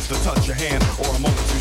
just to touch your hand or a moment